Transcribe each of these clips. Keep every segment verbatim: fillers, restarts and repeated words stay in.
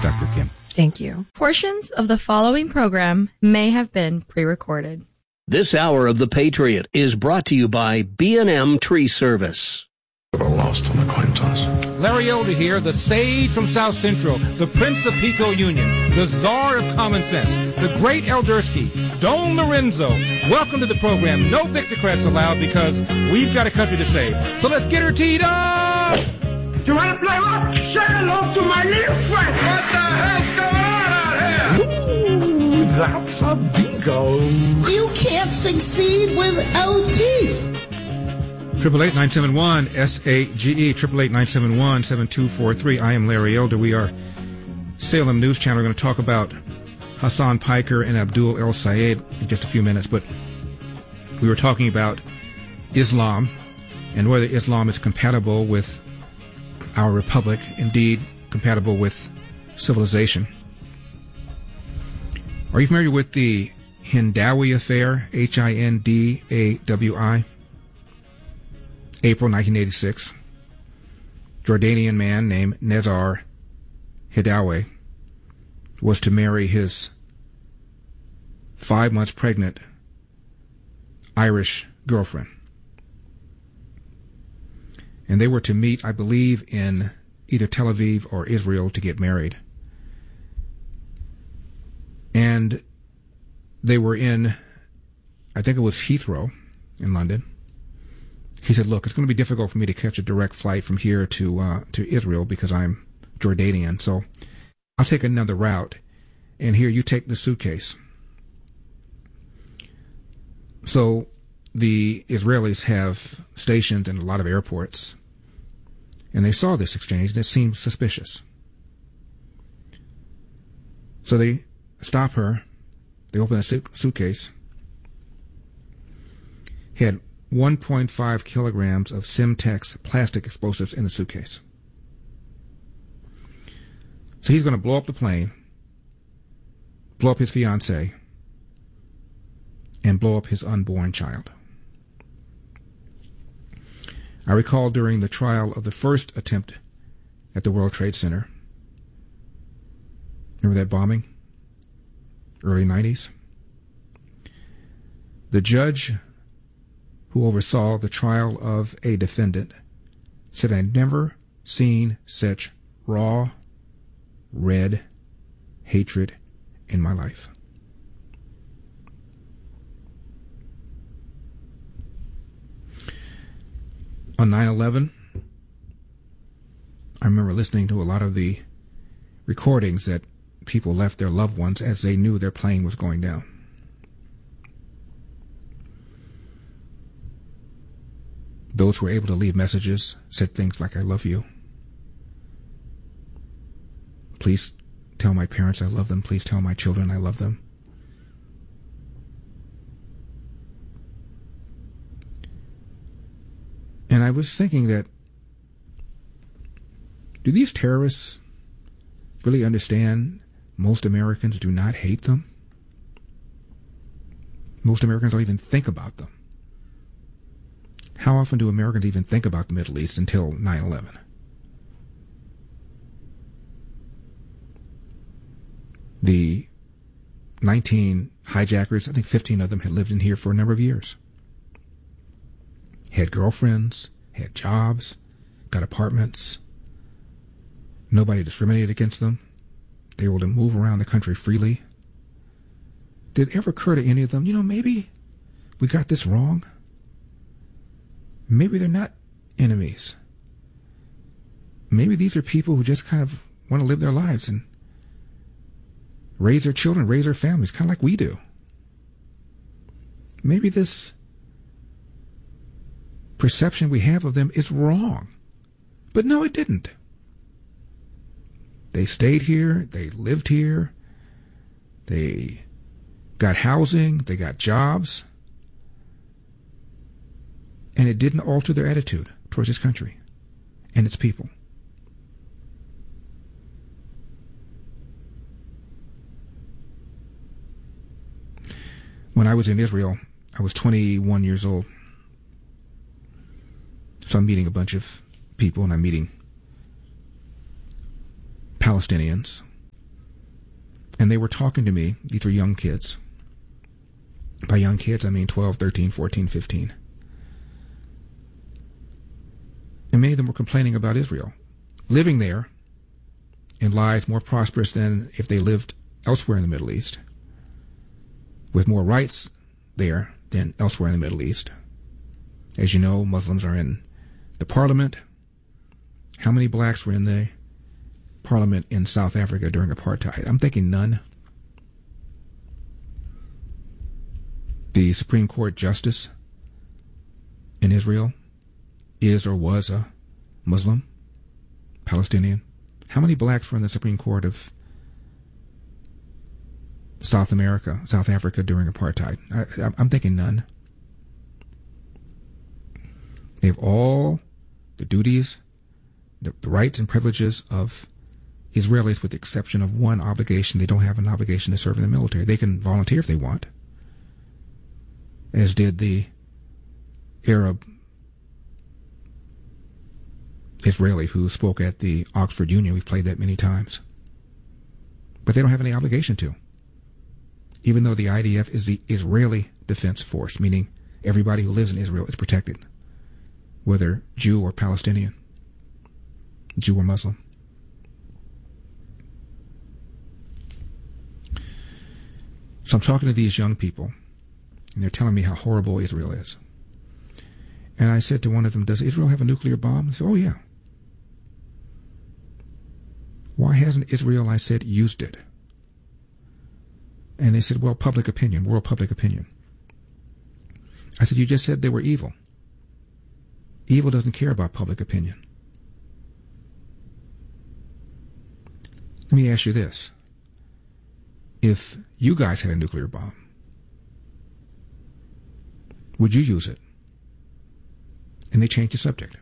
Doctor Kim. Thank you. Portions of the following program may have been pre-recorded. This hour of The Patriot is brought to you by B and M Tree Service. A lost on acquaintance. Larry Elder here, the sage from South Central, the Prince of Pico Union, the czar of common sense, the great Eldersky, Don Lorenzo. Welcome to the program. No Victocrats allowed because we've got a country to save. So let's get her teed up! You want to play what? Say hello to my little friend. What the hell's going on out here? Ooh, that's a bingo. You can't succeed without teeth. Triple eight nine seven one S A G E triple eight nine seven one seven two four three. I am Larry Elder. We are Salem News Channel. We're going to talk about Hassan Piker and Abdul El Sayed in just a few minutes, but we were talking about Islam and whether Islam is compatible with our republic, indeed compatible with civilization. Are you familiar with the Hindawi affair? H I N D A W I. April nineteen eighty-six. Jordanian man named Nezar Hindawi was to marry his five months pregnant Irish girlfriend. And they were to meet, I believe, in either Tel Aviv or Israel to get married. And they were in, I think it was Heathrow in London. He said, look, it's going to be difficult for me to catch a direct flight from here to uh, to Israel because I'm Jordanian, so I'll take another route. And here, you take the suitcase. So the Israelis have stations in a lot of airports, and they saw this exchange, and it seemed suspicious. So they stop her. They open a suit- suitcase. Had one point five kilograms of Simtex plastic explosives in the suitcase. So he's going to blow up the plane, blow up his fiancée, and blow up his unborn child. I recall during the trial of the first attempt at the World Trade Center, remember that bombing? Early nineties? The judge who oversaw the trial of a defendant said, I'd never seen such raw, red hatred in my life. On nine eleven, I remember listening to a lot of the recordings that people left their loved ones as they knew their plane was going down. Those who were able to leave messages said things like, I love you. Please tell my parents I love them. Please tell my children I love them. And I was thinking that, do these terrorists really understand most Americans do not hate them? Most Americans don't even think about them. How often do Americans even think about the Middle East until nine eleven? The nineteen hijackers, I think fifteen of them had lived in here for a number of years. Had girlfriends, had jobs, got apartments. Nobody discriminated against them. They were able to move around the country freely. Did it ever occur to any of them, you know, maybe we got this wrong? Maybe they're not enemies. Maybe these are people who just kind of want to live their lives and raise their children, raise their families, kind of like we do. Maybe this perception we have of them is wrong. But no, it didn't. They stayed here, they lived here, they got housing, they got jobs, and it didn't alter their attitude towards this country and its people. When I was in Israel, I was twenty-one years old. So I'm meeting a bunch of people, and I'm meeting Palestinians, And they were talking to me. These were young kids. By young kids, I mean twelve, thirteen, fourteen, fifteen. And many of them were complaining about Israel, living there in lives more prosperous than if they lived elsewhere in the Middle East, with more rights there than elsewhere in the Middle East. As you know, Muslims are in the parliament. How many blacks were in the parliament in South Africa during apartheid? I'm thinking none. The Supreme Court justice in Israel is or was a Muslim, Palestinian. How many blacks were in the Supreme Court of South America, South Africa during apartheid? I, I'm thinking none. They have all the duties, the, the rights and privileges of Israelis, with the exception of one obligation. They don't have an obligation to serve in the military. They can volunteer if they want, as did the Arab Israeli who spoke at the Oxford Union. We've played that many times. But they don't have any obligation to, even though the I D F is the Israeli Defense Force, meaning everybody who lives in Israel is protected, whether Jew or Palestinian, Jew or Muslim. So I'm talking to these young people, and they're telling me how horrible Israel is. And I said to one of them, does Israel have a nuclear bomb? They said, oh, yeah. Why hasn't Israel, I said, used it? And they said, well, public opinion, world public opinion. I said, you just said they were evil. Evil doesn't care about public opinion. Let me ask you this. If you guys had a nuclear bomb, would you use it? And they changed the subject.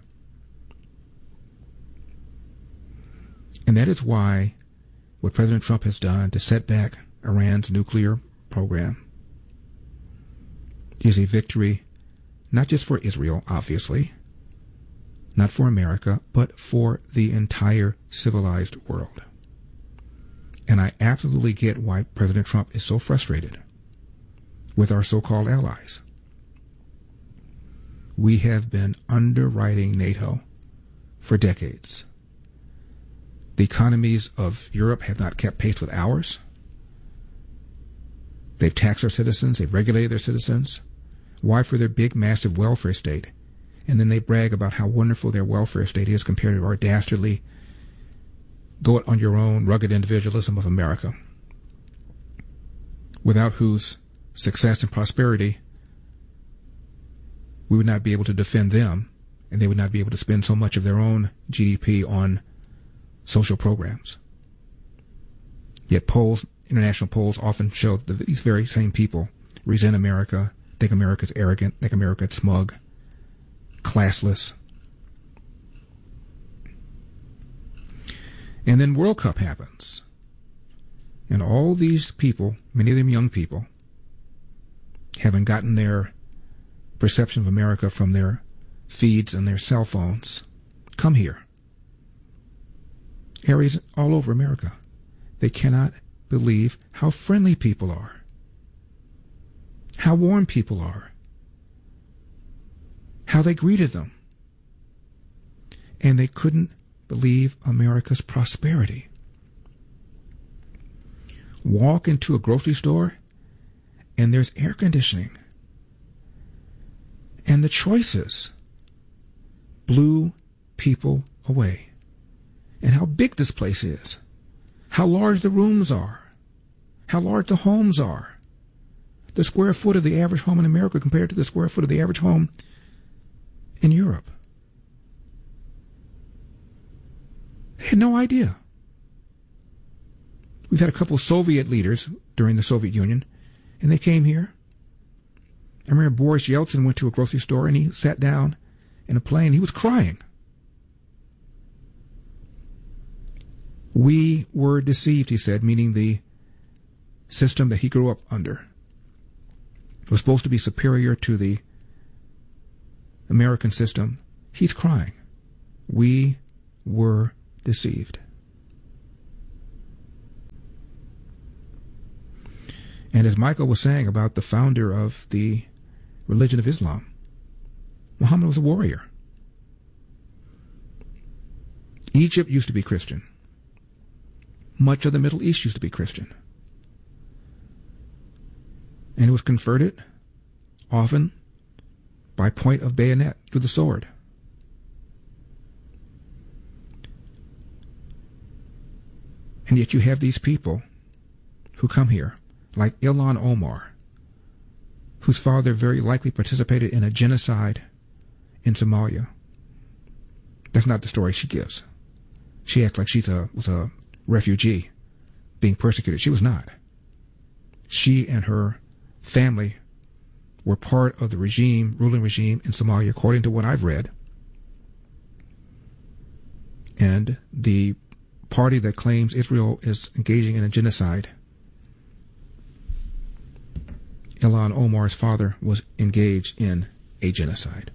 And that is why what President Trump has done to set back Iran's nuclear program is a victory not just for Israel, obviously, not for America, but for the entire civilized world. And I absolutely get why President Trump is so frustrated with our so-called allies. We have been underwriting NATO for decades. The economies of Europe have not kept pace with ours. They've taxed their citizens. They've regulated their citizens. Why? For their big, massive welfare state. And then they brag about how wonderful their welfare state is compared to our dastardly, go-it-on-your-own, rugged individualism of America, without whose success and prosperity we would not be able to defend them, and they would not be able to spend so much of their own G D P on social programs. Yet polls, international polls, often show that these very same people resent America, think America's arrogant, think America's smug, classless. And then World Cup happens. And all these people, many of them young people, having gotten their perception of America from their feeds and their cell phones, come here. Areas all over America. They cannot believe how friendly people are, how warm people are, how they greeted them. And they couldn't believe America's prosperity. Walk into a grocery store and there's air conditioning. And the choices blew people away. And how big this place is. How large the rooms are. How large the homes are. The square foot of the average home in America compared to the square foot of the average home in Europe. They had no idea. We've had a couple of Soviet leaders during the Soviet Union, and they came here. I remember Boris Yeltsin went to a grocery store, and he sat down in a plane. He was crying. We were deceived, he said, meaning the system that he grew up under was supposed to be superior to the American system. He's crying. We were deceived. And as Michael was saying about the founder of the religion of Islam, Muhammad was a warrior. Egypt used to be Christian. Much of the Middle East used to be Christian. And it was converted often by point of bayonet through the sword. And yet you have these people who come here, like Ilhan Omar, whose father very likely participated in a genocide in Somalia. That's not the story she gives. She acts like she's a was a refugee being persecuted. She was not. She and her family were part of the regime, ruling regime in Somalia, according to what I've read. And the party that claims Israel is engaging in a genocide, Ilhan Omar's father was engaged in a genocide.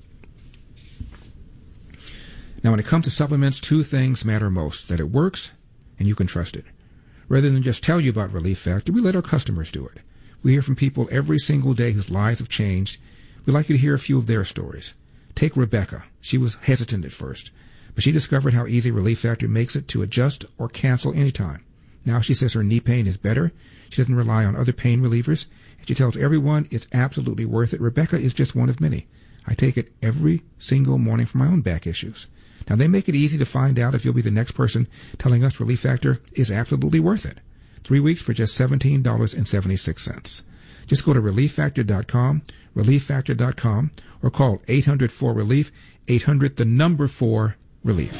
Now, when it comes to supplements, two things matter most: that it works and you can trust it. Rather than just tell you about Relief Factor, we let our customers do it. We hear from people every single day whose lives have changed. We'd like you to hear a few of their stories. Take Rebecca. She was hesitant at first, but she discovered how easy Relief Factor makes it to adjust or cancel anytime. Now she says her knee pain is better. She doesn't rely on other pain relievers. And she tells everyone it's absolutely worth it. Rebecca is just one of many. I take it every single morning for my own back issues. Now, they make it easy to find out if you'll be the next person telling us Relief Factor is absolutely worth it. Three weeks for just seventeen dollars and seventy-six cents. Just go to relief factor dot com, relief factor dot com, or call eight hundred four relief, eight hundred the number four relief.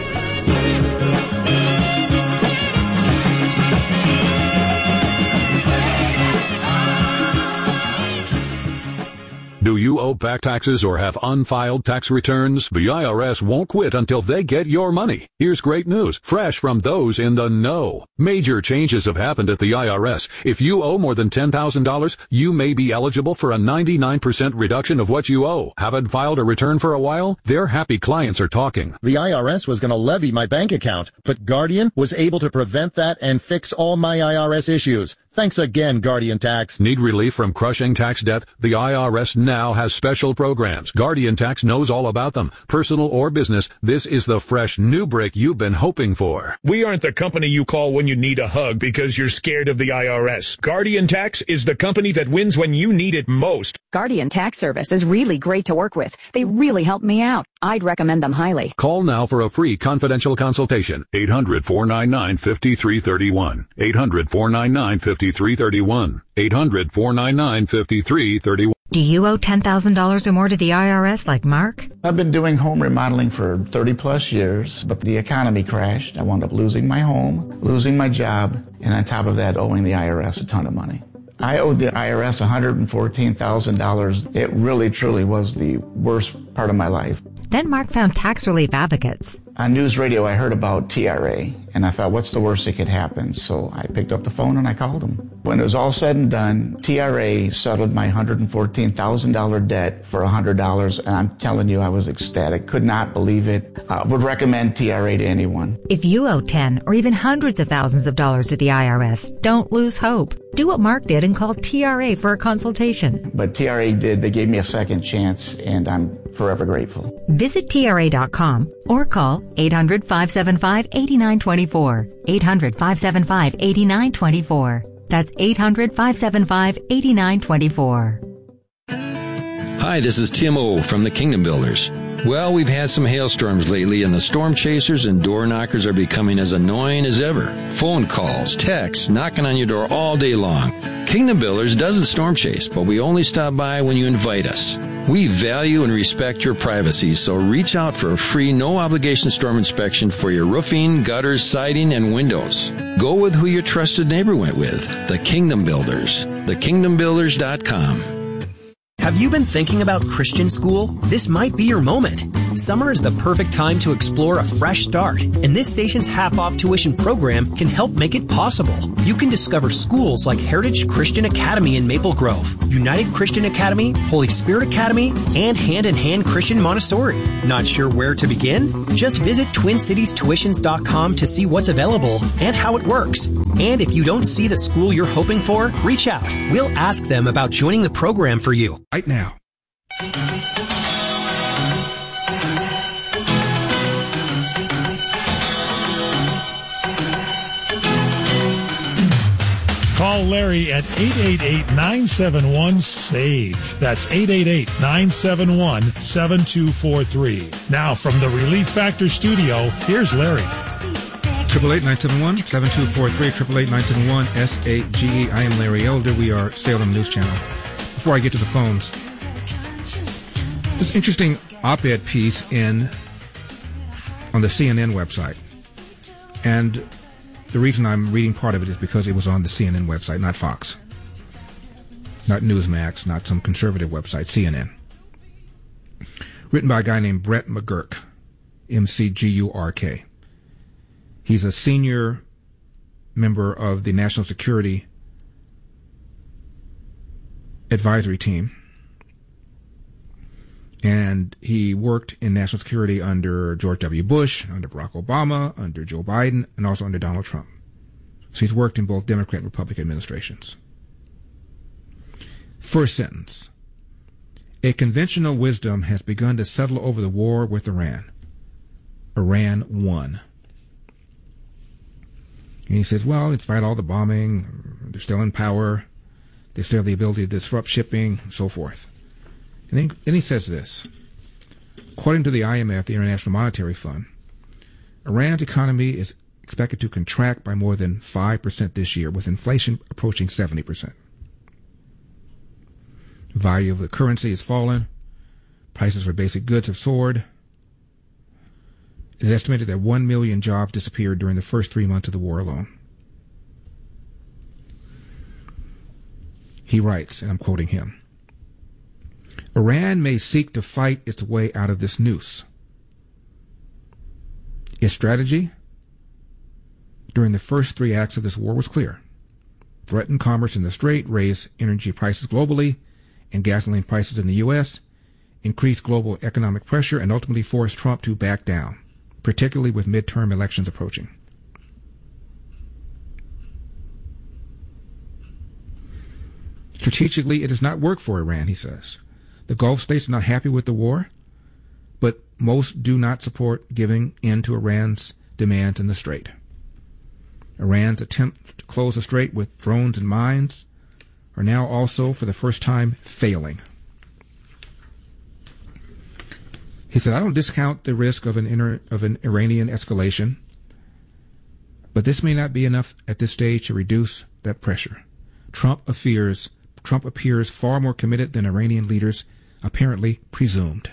Do you owe back taxes or have unfiled tax returns? The I R S won't quit until they get your money. Here's great news, fresh from those in the know. Major changes have happened at the I R S. If you owe more than ten thousand dollars, you may be eligible for a ninety-nine percent reduction of what you owe. Haven't filed a return for a while? Their happy clients are talking. The I R S was going to levy my bank account, but Guardian was able to prevent that and fix all my I R S issues. Thanks again, Guardian Tax. Need relief from crushing tax debt? The I R S now has special programs. Guardian Tax knows all about them. Personal or business, this is the fresh new break you've been hoping for. We aren't the company you call when you need a hug because you're scared of the I R S. Guardian Tax is the company that wins when you need it most. Guardian Tax Service is really great to work with. They really help me out. I'd recommend them highly. Call now for a free confidential consultation. eight hundred, four nine nine, five three three one. eight hundred, four nine nine, five three three one. eight hundred, four nine nine, five three three one. Do you owe ten thousand dollars or more to the I R S like Mark? I've been doing home remodeling for thirty plus years, but the economy crashed. I wound up losing my home, losing my job, and on top of that, owing the I R S a ton of money. I owed the I R S one hundred fourteen thousand dollars. It really, truly was the worst part of my life. Then Mark found Tax Relief Advocates. On news radio, I heard about T R A, and I thought, what's the worst that could happen? So I picked up the phone and I called them. When it was all said and done, T R A settled my one hundred fourteen thousand dollars debt for one hundred dollars, and I'm telling you, I was ecstatic. Could not believe it. Uh, would recommend T R A to anyone. If you owe ten or even hundreds of thousands of dollars to the I R S, don't lose hope. Do what Mark did and call T R A for a consultation. But T R A did. They gave me a second chance, and I'm forever grateful. Visit T R A dot com or call eight hundred, five seven five, eight nine two four. eight hundred, five seven five, eight nine two four. That's eight hundred, five seven five, eight nine two four. Hi, this is Tim O from the Kingdom Builders. Well, we've had some hailstorms lately, and the storm chasers and door knockers are becoming as annoying as ever. Phone calls, texts, knocking on your door all day long. Kingdom Builders doesn't storm chase, but we only stop by when you invite us. We value and respect your privacy, so reach out for a free, no-obligation storm inspection for your roofing, gutters, siding, and windows. Go with who your trusted neighbor went with, the Kingdom Builders. the kingdom builders dot com. Have you been thinking about Christian school? This might be your moment. Summer is the perfect time to explore a fresh start, and this station's half-off tuition program can help make it possible. You can discover schools like Heritage Christian Academy in Maple Grove, United Christian Academy, Holy Spirit Academy, and Hand in Hand Christian Montessori. Not sure where to begin? Just visit twin cities tuitions dot com to see what's available and how it works. And if you don't see the school you're hoping for, reach out. We'll ask them about joining the program for you. Right now. Call Larry at eight eight eight, nine seven one, S A G E. That's eight eight eight, nine seven one, seven two four three. Now from the Relief Factor studio, here's Larry. eight eight eight, nine seven one, seven two four three, eight eight eight, nine seven one, S A G E. I am Larry Elder. We are Salem News Channel. Before I get to the phones, this interesting op-ed piece in on the C N N website. And the reason I'm reading part of it is because it was on the C N N website, not Fox. Not Newsmax, not some conservative website, C N N. Written by a guy named Brett McGurk, M C G U R K. He's a senior member of the National Security Advisory Team. And he worked in national security under George W. Bush, under Barack Obama, under Joe Biden, and also under Donald Trump. So he's worked in both Democrat and Republican administrations. First sentence. A conventional wisdom has begun to settle over the war with Iran. Iran won. And he says, well, despite all the bombing, they're still in power. They still have the ability to disrupt shipping, and so forth. And then, then he says this. According to the I M F, the International Monetary Fund, Iran's economy is expected to contract by more than five percent this year, with inflation approaching seventy percent. The value of the currency has fallen. Prices for basic goods have soared. It is estimated that one million jobs disappeared during the first three months of the war alone. He writes, and I'm quoting him, Iran may seek to fight its way out of this noose. Its strategy during the first three acts of this war was clear. Threaten commerce in the Strait, raise energy prices globally and gasoline prices in the U S, increase global economic pressure, and ultimately force Trump to back down, particularly with midterm elections approaching. Strategically, it does not work for Iran, he says. The Gulf states are not happy with the war, but most do not support giving in to Iran's demands in the Strait. Iran's attempt to close the Strait with drones and mines are now also, for the first time, failing. He said, I don't discount the risk of an, inter- of an Iranian escalation, but this may not be enough at this stage to reduce that pressure. Trump appears, Trump appears far more committed than Iranian leaders apparently presumed.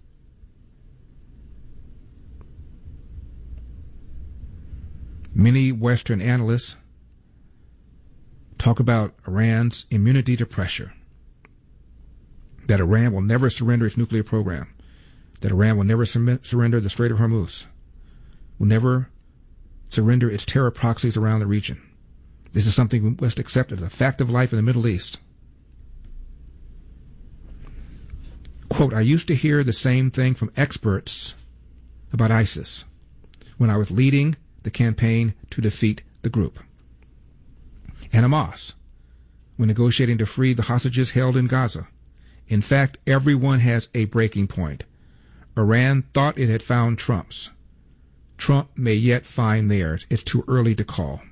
Many Western analysts talk about Iran's immunity to pressure, that Iran will never surrender its nuclear program, that Iran will never sur- surrender the Strait of Hormuz, will never surrender its terror proxies around the region. This is something we must accept as a fact of life in the Middle East. Quote, I used to hear the same thing from experts about ISIS when I was leading the campaign to defeat the group. And Hamas, when negotiating to free the hostages held in Gaza. In fact, everyone has a breaking point. Iran thought it had found Trump's. Trump may yet find theirs. It's too early to call.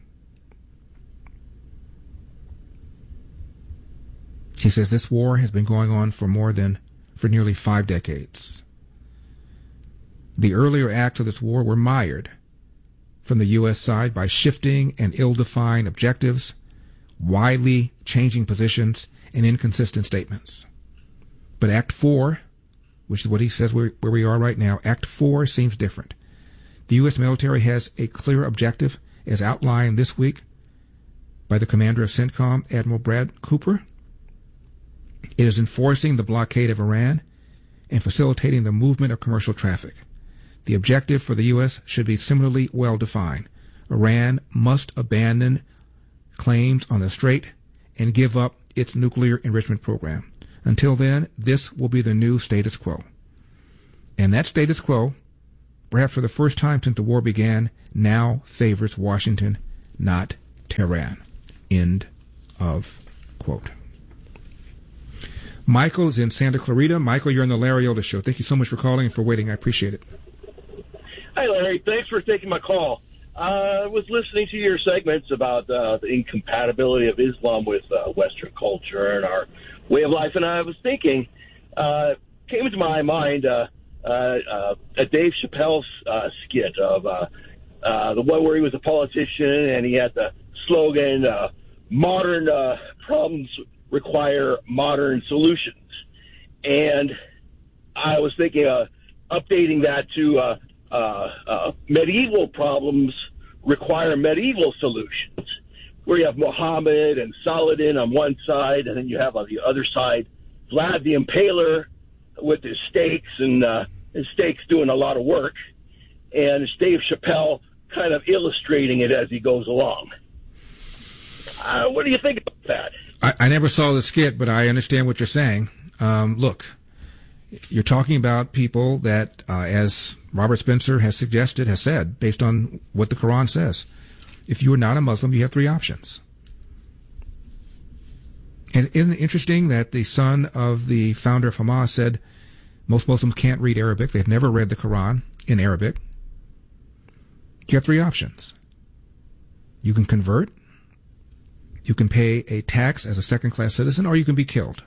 He says this war has been going on for more than, for nearly five decades. The earlier acts of this war were mired from the U S side by shifting and ill-defined objectives, widely changing positions, and inconsistent statements. But Act Four, which is what he says where, where we are right now, Act Four seems different. The U S military has a clear objective, as outlined this week by the commander of CENTCOM, Admiral Brad Cooper. It is enforcing the blockade of Iran and facilitating the movement of commercial traffic. The objective for the U S should be similarly well defined. Iran must abandon claims on the Strait and give up its nuclear enrichment program. Until then, this will be the new status quo. And that status quo, perhaps for the first time since the war began, now favors Washington, not Tehran. End of quote. Michael's in Santa Clarita. Michael, you're on the Larry Elder Show. Thank you so much for calling and for waiting. I appreciate it. Hi, Larry. Thanks for taking my call. Uh, I was listening to your segments about uh, the incompatibility of Islam with uh, Western culture and our way of life, and I was thinking, uh, came into my mind uh, uh, uh, a Dave Chappelle uh, skit of uh, uh, the one where he was a politician and he had the slogan, uh, modern uh, problems require modern solutions. And I was thinking uh, updating that to uh, uh, uh, medieval problems require medieval solutions, where you have Muhammad and Saladin on one side, and then you have on the other side Vlad the Impaler with his stakes, and uh, his stakes doing a lot of work, and it's Dave Chappelle kind of illustrating it as he goes along. Uh, what do you think about that? I, I never saw the skit, but I understand what you're saying. Um, look, you're talking about people that, uh, as Robert Spencer has suggested, has said, based on what the Quran says, if you are not a Muslim, you have three options. And isn't it interesting that the son of the founder of Hamas said most Muslims can't read Arabic? They've never read the Quran in Arabic. You have three options. You can convert, you can pay a tax as a second-class citizen, or you can be killed.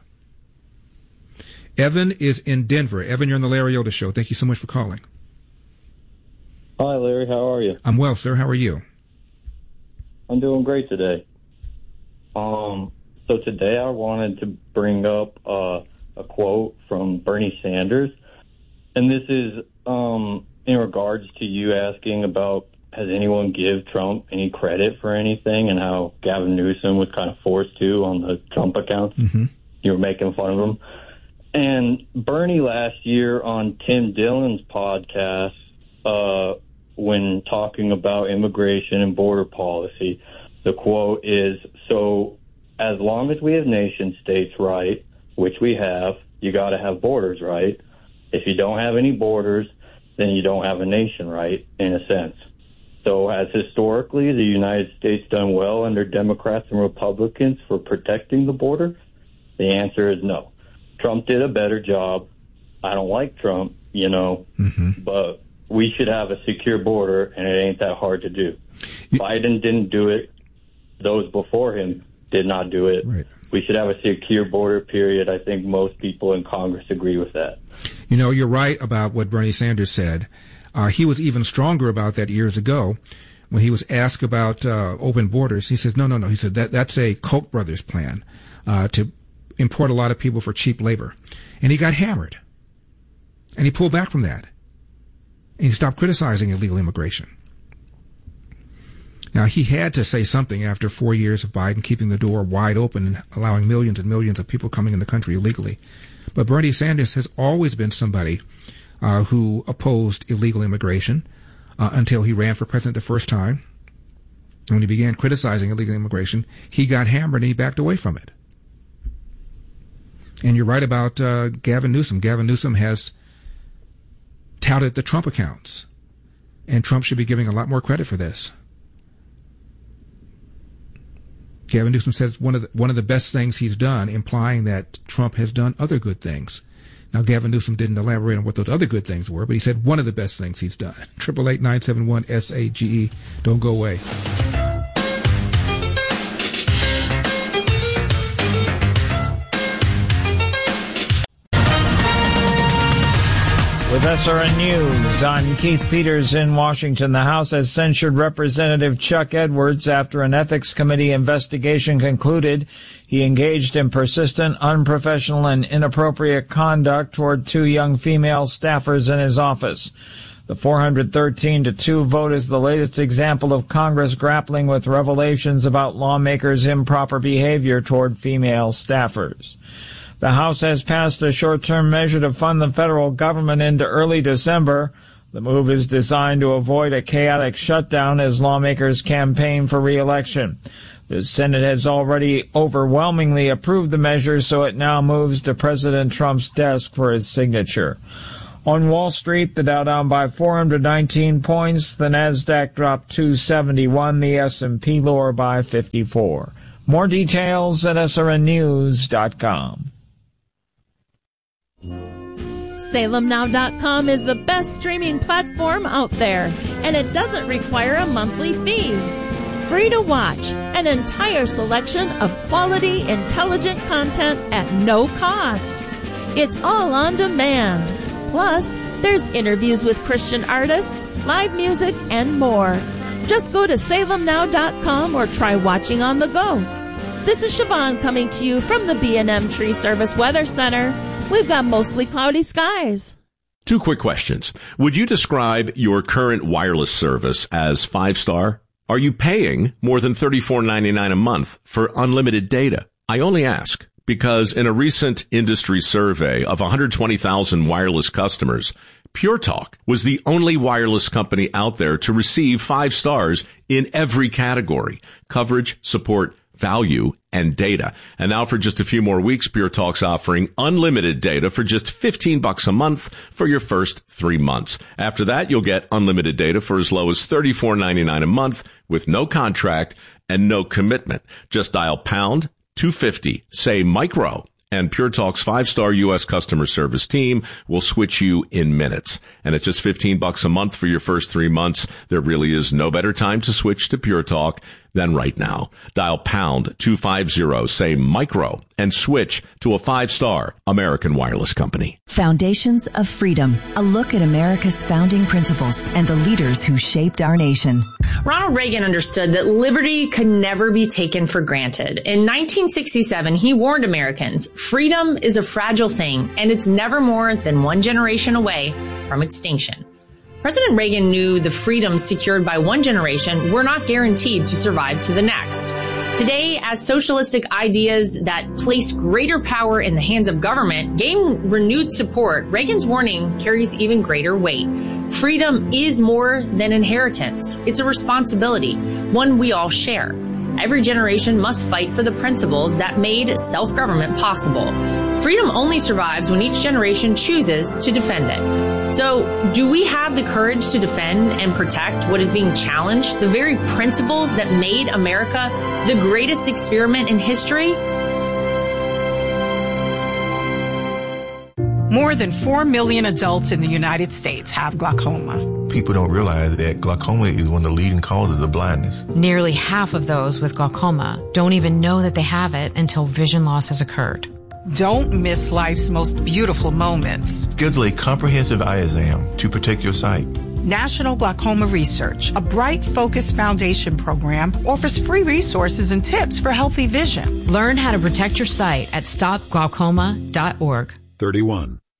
Evan is in Denver. Evan, you're on the Larry Elder Show. Thank you so much for calling. Hi, Larry. How are you? I'm well, sir. How are you? I'm doing great today. Um, so today I wanted to bring up uh, a quote from Bernie Sanders, and this is um, in regards to you asking about has anyone give Trump any credit for anything, and how Gavin Newsom was kind of forced to on the Trump account. Mm-hmm. You were making fun of him. And Bernie last year on Tim Dillon's podcast, uh, when talking about immigration and border policy, the quote is, so as long as we have nation states, right, which we have, you got to have borders, right? If you don't have any borders, then you don't have a nation, right, in a sense. So has historically the United States done well under Democrats and Republicans for protecting the border? The answer is no. Trump did a better job. I don't like Trump, you know, mm-hmm. but we should have a secure border, and it ain't that hard to do. You, Biden didn't do it. Those before him did not do it. Right. We should have a secure border, period. I think most people in Congress agree with that. You know, you're right about what Bernie Sanders said. Uh, he was even stronger about that years ago when he was asked about uh, open borders. He said, no, no, no. He said, that that's a Koch brothers plan uh, to import a lot of people for cheap labor. And he got hammered. And he pulled back from that. And he stopped criticizing illegal immigration. Now, he had to say something after four years of Biden keeping the door wide open and allowing millions and millions of people coming in the country illegally. But Bernie Sanders has always been somebody uh, who opposed illegal immigration uh, until he ran for president the first time. And when he began criticizing illegal immigration, he got hammered and he backed away from it. And you're right about uh, Gavin Newsom. Gavin Newsom has touted the Trump accounts, and Trump should be giving a lot more credit for this. Gavin Newsom says one of the, one of the best things he's done, implying that Trump has done other good things. Now, Gavin Newsom didn't elaborate on what those other good things were, but he said one of the best things he's done. Triple eight nine seven one S A G E. Don't go away. With S R N News, I'm Keith Peters in Washington. The House has censured Representative Chuck Edwards after an ethics committee investigation concluded he engaged in persistent, unprofessional, and inappropriate conduct toward two young female staffers in his office. The four hundred thirteen to two vote is the latest example of Congress grappling with revelations about lawmakers' improper behavior toward female staffers. The House has passed a short-term measure to fund the federal government into early December. The move is designed to avoid a chaotic shutdown as lawmakers campaign for re-election. The Senate has already overwhelmingly approved the measure, so it now moves to President Trump's desk for his signature. On Wall Street, the Dow down by four hundred nineteen points, the Nasdaq dropped two seventy-one, the S and P lower by fifty-four. More details at S R N news dot com. Salem Now dot com is the best streaming platform out there, and it doesn't require a monthly fee. Free to watch, an entire selection of quality, intelligent content at no cost. It's all on demand. Plus, there's interviews with Christian artists, live music, and more. Just go to Salem Now dot com or try watching on the go. This is Siobhan coming to you from the B and M Tree Service Weather Center. We've got mostly cloudy skies. Two quick questions. Would you describe your current wireless service as five-star? Are you paying more than thirty-four ninety-nine a month for unlimited data? I only ask because in a recent industry survey of one hundred twenty thousand wireless customers, Pure Talk was the only wireless company out there to receive five stars in every category: coverage, support, value, and data. And now for just a few more weeks, Pure Talk's offering unlimited data for just fifteen bucks a month for your first three months. After that, you'll get unlimited data for as low as thirty-four ninety-nine a month with no contract and no commitment. Just dial pound two fifty, say micro, and Pure Talk's five-star U S customer service team will switch you in minutes. And at just fifteen bucks a month for your first three months, there really is no better time to switch to Pure Talk than right now. Dial pound two fifty, say micro, and switch to a five-star American wireless company. Foundations of Freedom, a look at America's founding principles and the leaders who shaped our nation. Ronald Reagan understood that liberty could never be taken for granted. In nineteen sixty-seven, he warned Americans, freedom is a fragile thing, and it's never more than one generation away from extinction. President Reagan knew the freedoms secured by one generation were not guaranteed to survive to the next. Today, as socialistic ideas that place greater power in the hands of government gain renewed support, Reagan's warning carries even greater weight. Freedom is more than inheritance. It's a responsibility, one we all share. Every generation must fight for the principles that made self-government possible. Freedom only survives when each generation chooses to defend it. So, do we have the courage to defend and protect what is being challenged, the very principles that made America the greatest experiment in history? More than four million adults in the United States have glaucoma. People don't realize that glaucoma is one of the leading causes of blindness. Nearly half of those with glaucoma don't even know that they have it until vision loss has occurred. Don't miss life's most beautiful moments. Schedule a comprehensive eye exam to protect your sight. National Glaucoma Research, a Bright Focus Foundation program, offers free resources and tips for healthy vision. Learn how to protect your sight at stop glaucoma dot org. thirty-one.